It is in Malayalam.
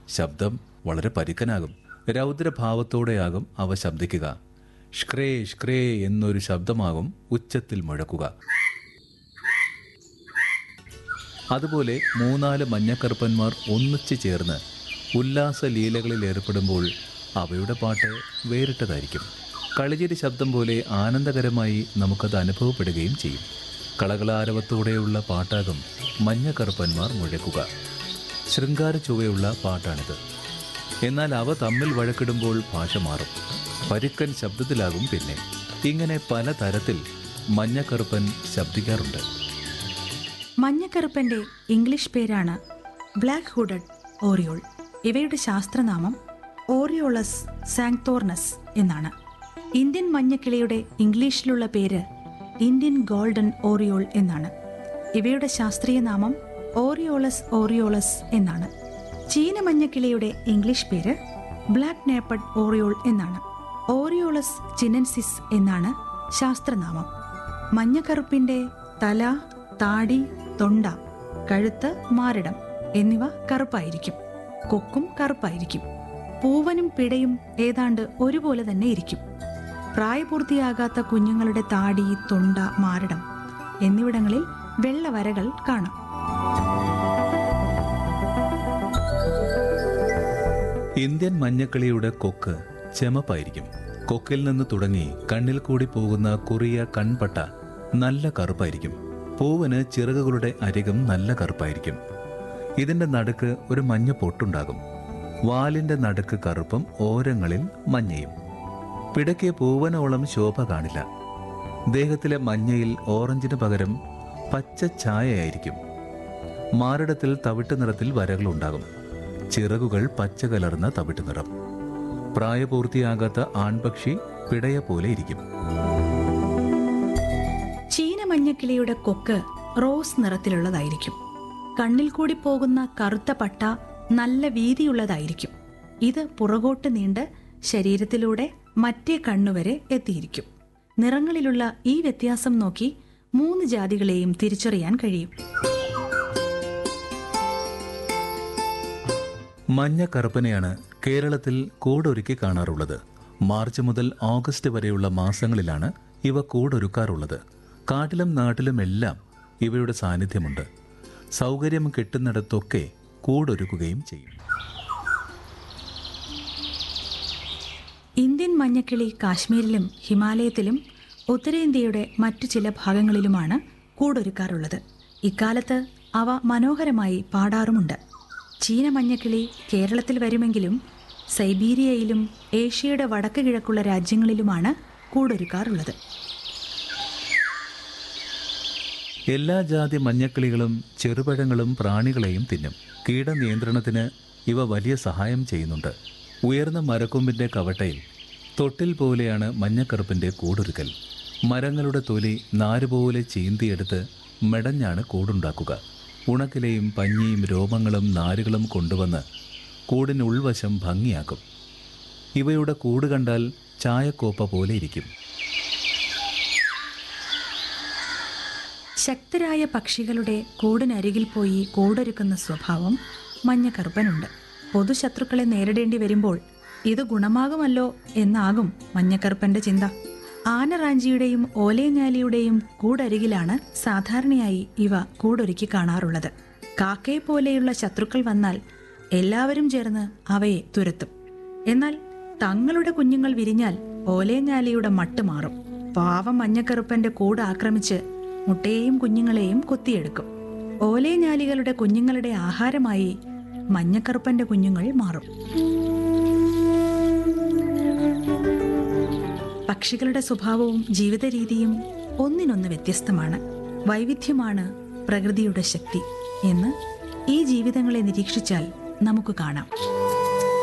ശബ്ദം വളരെ പരുക്കനാകും. രൗദ്രഭാവത്തോടെയാകും അവ ശബ്ദിക്കുക. ഷ്ക്രേ ഷ്ക്രേ എന്നൊരു ശബ്ദമാകും ഉച്ചത്തിൽ മുഴക്കുക. അതുപോലെ 3-4 മഞ്ഞക്കറുപ്പന്മാർ ഒന്നിച്ചു ചേർന്ന് ഉല്ലാസലീലകളിൽ ഏർപ്പെടുമ്പോൾ അവയുടെ പാട്ട് വേറിട്ടതായിരിക്കും. കളിചിരി ശബ്ദം പോലെ ആനന്ദകരമായി നമുക്കത് അനുഭവപ്പെടുകയും ചെയ്യും. കളകളാരവത്തോടെയുള്ള പാട്ടാകും മഞ്ഞക്കറുപ്പന്മാർ മുഴക്കുക. ശൃംഗാര ചുവയുള്ള പാട്ടാണിത്. എന്നാൽ അവ തമ്മിൽ വഴക്കിടുമ്പോൾ ഭാഷ മാറും. പരുക്കൻ ശബ്ദത്തിലാകും പിന്നെ. ഇങ്ങനെ പല തരത്തിൽ മഞ്ഞക്കറുപ്പൻ ശബ്ദിക്കാറുണ്ട്. മഞ്ഞക്കറുപ്പന്റെ ഇംഗ്ലീഷ് പേരാണ് ബ്ലാക്ക് ഹുഡഡ് ഓറിയോൾ. ഇവയുടെ ശാസ്ത്രനാമം ഓറിയോളസ് സാങ്തോർണസ് എന്നാണ്. ഇന്ത്യൻ മഞ്ഞക്കിളിയുടെ ഇംഗ്ലീഷിലുള്ള പേര് ഇന്ത്യൻ ഗോൾഡൻ ഓറിയോൾ എന്നാണ്. ഇവയുടെ ശാസ്ത്രീയ നാമം ഓറിയോളസ് ഓറിയോളസ് എന്നാണ്. ചീന മഞ്ഞക്കിളിയുടെ ഇംഗ്ലീഷ് പേര് ബ്ലാക്ക് നേപ്പഡ് ഓറിയോൾ എന്നാണ്. ഓറിയോളസ് ചിനൻസിസ് എന്നാണ് ശാസ്ത്രനാമം. മഞ്ഞക്കറുപ്പിന്റെ തല, താടി, തൊണ്ട, കഴുത്ത്, മാറിടം എന്നിവ കറുപ്പായിരിക്കും. കൊക്കും കറുപ്പായിരിക്കും. പൂവനും പിടയും ഏതാണ്ട് ഒരുപോലെ തന്നെ ഇരിക്കും. പ്രായപൂർത്തിയാകാത്ത കുഞ്ഞുങ്ങളുടെ താടി, തൊണ്ട, മാറിടം എന്നിവിടങ്ങളിൽ വെള്ളവരകൾ കാണാം. ഇന്ത്യൻ മഞ്ഞക്കിളിയുടെ കൊക്ക് ചെമപ്പായിരിക്കും. കൊക്കിൽ നിന്ന് തുടങ്ങി കണ്ണിൽ കൂടി പോകുന്ന കുറിയ കൺപട്ട നല്ല കറുപ്പായിരിക്കും. പൂവിന് ചിറകുകളുടെ അരികം നല്ല കറുപ്പായിരിക്കും. ഇതിന്റെ നടുക്ക് ഒരു മഞ്ഞ പൊട്ടുണ്ടാകും. വാലിന്റെ നടുക്ക് കറുപ്പും ഓരങ്ങളിൽ മഞ്ഞയും. പിടയ്ക്ക് പൂവനോളം ശോഭ കാണില്ല. ദേഹത്തിലെ മഞ്ഞയിൽ ഓറഞ്ചിന് പകരം പച്ച ഛായയായിരിക്കും. മാറിടത്തിൽ തവിട്ട് നിറത്തിൽ വരകളുണ്ടാകും. ചിറകുകൾ പച്ച കലർന്ന തവിട്ട് നിറം. പ്രായപൂർത്തിയാകാത്ത ആൺപക്ഷി പിടയ പോലെ ഇരിക്കും. ചീന മഞ്ഞക്കിളിയുടെ കൊക്ക് റോസ് നിറത്തിലുള്ളതായിരിക്കും. കണ്ണിൽ കൂടി പോകുന്ന കറുത്ത പട്ട നല്ല വീതിയുള്ളതായിരിക്കും. ഇത് പുറകോട്ട് നീണ്ട് ശരീരത്തിലൂടെ മറ്റേ കണ്ണുവരെ എത്തിയിരിക്കും. നിറങ്ങളിലുള്ള ഈ വ്യത്യാസം നോക്കി 3 ജാതികളെയും തിരിച്ചറിയാൻ കഴിയും. മഞ്ഞക്കറുപ്പനെയാണ് കേരളത്തിൽ കൂടൊരുക്കി കാണാറുള്ളത്. മാർച്ച് മുതൽ ഓഗസ്റ്റ് വരെയുള്ള മാസങ്ങളിലാണ് ഇവ കൂടൊരുക്കാറുള്ളത്. കാട്ടിലും നാട്ടിലുമെല്ലാം ഇവയുടെ സാന്നിധ്യമുണ്ട്. സൗകര്യം കിട്ടുന്നിടത്തൊക്കെ കൂടൊരുക്കുകയും ചെയ്യും. ഇന്ത്യൻ മഞ്ഞക്കിളി കാശ്മീരിലും ഹിമാലയത്തിലും ഉത്തരേന്ത്യയുടെ മറ്റു ചില ഭാഗങ്ങളിലുമാണ് കൂടൊരുക്കാറുള്ളത്. ഇക്കാലത്ത് അവ മനോഹരമായി പാടാറുമുണ്ട്. ചീന മഞ്ഞക്കിളി കേരളത്തിൽ വരുമെങ്കിലും സൈബീരിയയിലും ഏഷ്യയുടെ വടക്ക് കിഴക്കുള്ള രാജ്യങ്ങളിലുമാണ് കൂടൊരുക്കാറുള്ളത്. എല്ലാ ജാതി മഞ്ഞക്കിളികളും ചെറുപഴങ്ങളും പ്രാണികളെയും തിന്നും. കീടനിയന്ത്രണത്തിന് ഇവ വലിയ സഹായം ചെയ്യുന്നുണ്ട്. ഉയർന്ന മരക്കൊമ്പിൻ്റെ കവട്ടയിൽ തൊട്ടിൽ പോലെയാണ് മഞ്ഞക്കറുപ്പിൻ്റെ കൂടൊരുക്കൽ. മരങ്ങളുടെ തൊലി നാരുപോലെ ചീന്തിയെടുത്ത് മെടഞ്ഞാണ് കൂടുണ്ടാക്കുക. ഉണക്കിലയും പഞ്ഞിയും രോമങ്ങളും നാരുകളും കൊണ്ടുവന്ന് കൂടിന് ഉൾവശം ഭംഗിയാക്കും. ഇവയുടെ കൂട് കണ്ടാൽ ചായക്കോപ്പ പോലെ ഇരിക്കും. ശക്തരായ പക്ഷികളുടെ കൂടിനരികിൽ പോയി കൂടൊരുക്കുന്ന സ്വഭാവം മഞ്ഞക്കറുപ്പനുണ്ട്. പൊതുശത്രുക്കളെ നേരിടേണ്ടി വരുമ്പോൾ ഇത് ഗുണമാകുമല്ലോ എന്നാകും മഞ്ഞക്കറുപ്പന്റെ ചിന്ത. ആനറാഞ്ചിയുടെയും ഓലേഞ്ഞാലിയുടെയും കൂടരികിലാണ് സാധാരണയായി ഇവ കൂടൊരുക്കി കാണാറുള്ളത്. കാക്കയെ പോലെയുള്ള ശത്രുക്കൾ വന്നാൽ എല്ലാവരും ചേർന്ന് അവയെ തുരത്തും. എന്നാൽ തങ്ങളുടെ കുഞ്ഞുങ്ങൾ വിരിഞ്ഞാൽ ഓലേഞ്ഞാലിയുടെ മട്ട് മാറും. പാവം മഞ്ഞക്കറുപ്പന്റെ കൂട് ആക്രമിച്ച് മുട്ടയെയും കുഞ്ഞുങ്ങളെയും കൊത്തിയെടുക്കും. ഓലേഞ്ഞാലികളുടെ കുഞ്ഞുങ്ങളുടെ ആഹാരമായി മഞ്ഞക്കറുപ്പന്റെ കുഞ്ഞുങ്ങൾ മാറും. പക്ഷികളുടെ സ്വഭാവവും ജീവിത രീതിയും ഒന്നിനൊന്ന് വ്യത്യസ്തമാണ്. വൈവിധ്യമാണ് പ്രകൃതിയുടെ ശക്തി എന്ന് ഈ ജീവിതങ്ങളെ നിരീക്ഷിച്ചാൽ നമുക്ക് കാണാം.